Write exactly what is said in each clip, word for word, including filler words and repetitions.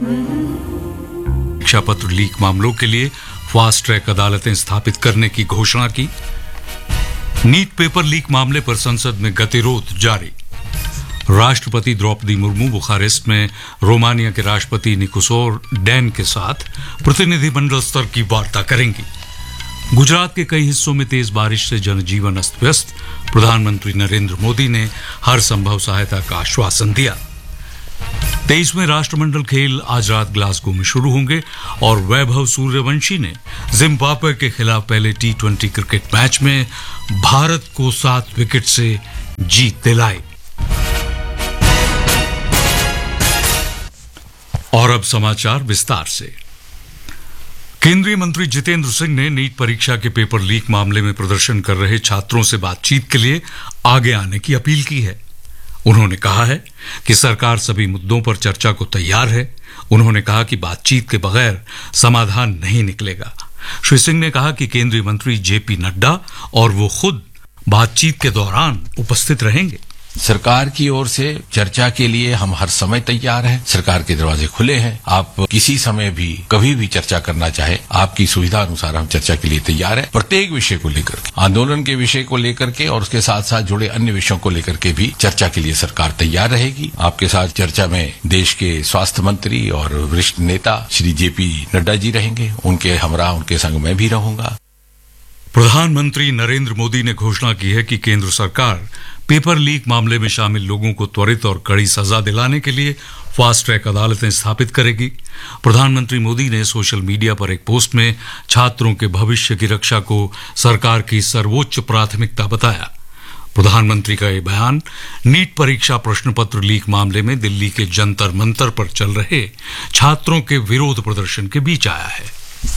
परीक्षा पत्र लीक मामलों के लिए फास्ट ट्रैक अदालतें स्थापित करने की घोषणा की। नीट पेपर लीक मामले पर संसद में गतिरोध जारी। राष्ट्रपति द्रौपदी मुर्मू बुखारेस्ट में रोमानिया के राष्ट्रपति निकोसोर डैन के साथ प्रतिनिधिमंडल स्तर की वार्ता करेंगी। गुजरात के कई हिस्सों में तेज बारिश से जनजीवन अस्त व्यस्त। प्रधानमंत्री नरेंद्र मोदी ने हर संभव सहायता का आश्वासन दिया। तेईसवें राष्ट्रमंडल खेल आज रात ग्लासगो में शुरू होंगे और वैभव सूर्यवंशी ने जिम्बाब्वे के खिलाफ पहले टी ट्वेंटी क्रिकेट मैच में भारत को सात विकेट से जीत दिलाई। और अब समाचार विस्तार से। केंद्रीय मंत्री जितेंद्र सिंह ने नीट परीक्षा के पेपर लीक मामले में प्रदर्शन कर रहे छात्रों से बातचीत के लिए आगे आने की अपील की है। उन्होंने कहा है कि सरकार सभी मुद्दों पर चर्चा को तैयार है। उन्होंने कहा कि बातचीत के बगैर समाधान नहीं निकलेगा। श्री सिंह ने कहा कि केंद्रीय मंत्री जेपी नड्डा और वो खुद बातचीत के दौरान उपस्थित रहेंगे। सरकार की ओर से चर्चा के लिए हम हर समय तैयार हैं। सरकार के दरवाजे खुले हैं। आप किसी समय भी कभी भी चर्चा करना चाहे, आपकी सुविधा अनुसार हम चर्चा के लिए तैयार हैं। प्रत्येक विषय को लेकर के, आंदोलन के विषय को लेकर के और उसके साथ साथ जुड़े अन्य विषयों को लेकर के भी चर्चा के लिए सरकार तैयार रहेगी। आपके साथ चर्चा में देश के स्वास्थ्य मंत्री और वरिष्ठ नेता श्री जेपी नड्डा जी रहेंगे। उनके हमरा उनके संग मैं भी रहूंगा। प्रधानमंत्री नरेंद्र मोदी ने घोषणा की है कि केंद्र सरकार पेपर लीक मामले में शामिल लोगों को त्वरित और कड़ी सजा दिलाने के लिए फास्ट ट्रैक अदालतें स्थापित करेगी। प्रधानमंत्री मोदी ने सोशल मीडिया पर एक पोस्ट में छात्रों के भविष्य की रक्षा को सरकार की सर्वोच्च प्राथमिकता बताया। प्रधानमंत्री का यह बयान नीट परीक्षा प्रश्न पत्र लीक मामले में दिल्ली के जंतर मंतर पर चल रहे छात्रों के विरोध प्रदर्शन के बीच आया है।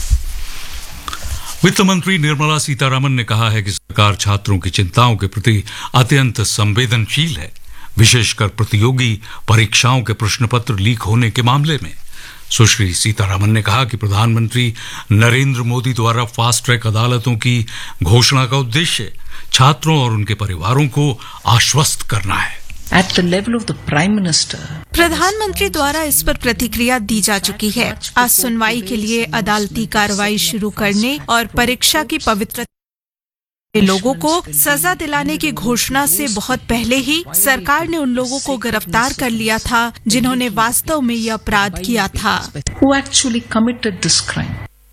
वित्त मंत्री निर्मला सीतारामन ने कहा है कि सरकार छात्रों की चिंताओं के प्रति अत्यंत संवेदनशील है, विशेषकर प्रतियोगी परीक्षाओं के प्रश्न पत्र लीक होने के मामले में। सुश्री सीतारामन ने कहा कि प्रधानमंत्री नरेंद्र मोदी द्वारा फास्ट ट्रैक अदालतों की घोषणा का उद्देश्य छात्रों और उनके परिवारों को आश्वस्त करना है। At the level of the Prime Minister, प्रधानमंत्री द्वारा इस पर प्रतिक्रिया दी जा चुकी है। आज सुनवाई के लिए अदालती कार्रवाई शुरू करने और परीक्षा की पवित्रता लोगों को सजा दिलाने की घोषणा से बहुत पहले ही सरकार ने उन लोगों को गिरफ्तार कर लिया था जिन्होंने वास्तव में ये अपराध किया था। who actually committed this crime.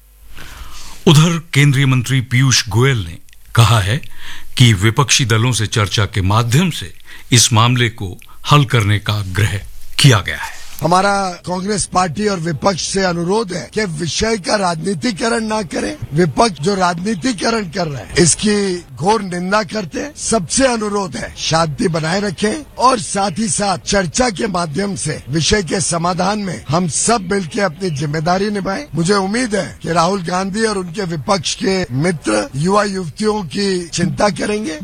उधर केंद्रीय मंत्री पीयूष गोयल ने कहा है कि विपक्षी दलों से चर्चा के माध्यम से इस मामले को हल करने का आग्रह किया गया है। हमारा कांग्रेस पार्टी और विपक्ष से अनुरोध है कि विषय का राजनीतिकरण ना करें। विपक्ष जो राजनीतिकरण कर रहे हैं इसकी घोर निंदा करते हैं। सबसे अनुरोध है शांति बनाए रखें और साथ ही साथ चर्चा के माध्यम से विषय के समाधान में हम सब मिलकर अपनी जिम्मेदारी निभाएं। मुझे उम्मीद है कि राहुल गांधी और उनके विपक्ष के मित्र युवा युवतियों की चिंता करेंगे।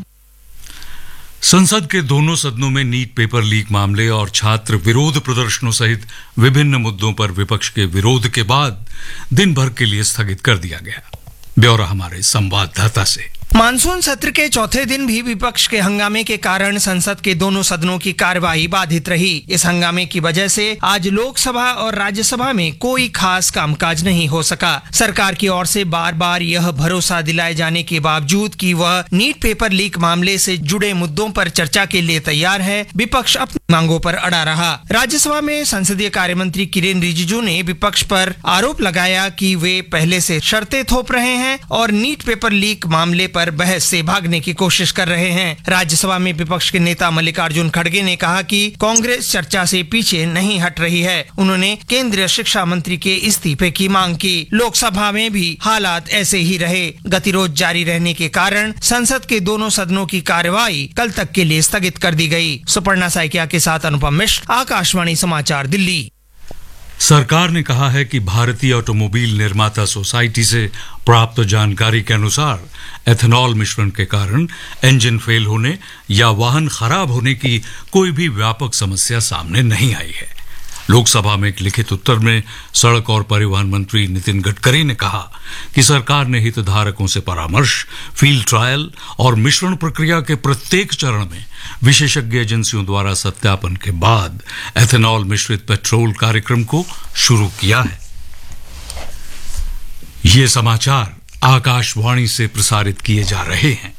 संसद के दोनों सदनों में नीट पेपर लीक मामले और छात्र विरोध प्रदर्शनों सहित विभिन्न मुद्दों पर विपक्ष के विरोध के बाद दिन भर के लिए स्थगित कर दिया गया। ब्यौरा हमारे संवाददाता से। मानसून सत्र के चौथे दिन भी विपक्ष के हंगामे के कारण संसद के दोनों सदनों की कार्यवाही बाधित रही। इस हंगामे की वजह से आज लोकसभा और राज्यसभा में कोई खास कामकाज नहीं हो सका। सरकार की ओर से बार बार यह भरोसा दिलाए जाने के बावजूद कि वह नीट पेपर लीक मामले से जुड़े मुद्दों पर चर्चा के लिए तैयार है, विपक्ष अपनी मांगों पर अड़ा रहा। राज्यसभा में संसदीय कार्य मंत्री किरेन रिजिजू ने विपक्ष पर आरोप लगाया कि वे पहले से शर्तें थोप रहे हैं और नीट पेपर लीक मामले पर बहस से भागने की कोशिश कर रहे हैं। राज्यसभा में विपक्ष के नेता मल्लिकार्जुन खड़गे ने कहा कि कांग्रेस चर्चा से पीछे नहीं हट रही है। उन्होंने केंद्रीय शिक्षा मंत्री के इस्तीफे की मांग की। लोकसभा में भी हालात ऐसे ही रहे। गतिरोध जारी रहने के कारण संसद के दोनों सदनों की कार्यवाही कल तक के लिए स्थगित कर दी गई। सुपर्णा साइकिया के साथ अनुपम मिश्र, आकाशवाणी समाचार, दिल्ली। सरकार ने कहा है कि भारतीय ऑटोमोबाइल निर्माता सोसाइटी से प्राप्त जानकारी के अनुसार एथेनॉल मिश्रण के कारण इंजन फेल होने या वाहन खराब होने की कोई भी व्यापक समस्या सामने नहीं आई है। लोकसभा में एक लिखित उत्तर में सड़क और परिवहन मंत्री नितिन गडकरी ने कहा कि सरकार ने हितधारकों से परामर्श, फील्ड ट्रायल और मिश्रण प्रक्रिया के प्रत्येक चरण में विशेषज्ञ एजेंसियों द्वारा सत्यापन के बाद एथेनॉल मिश्रित पेट्रोल कार्यक्रम को शुरू किया है। ये समाचार आकाशवाणी से प्रसारित किए जा रहे हैं।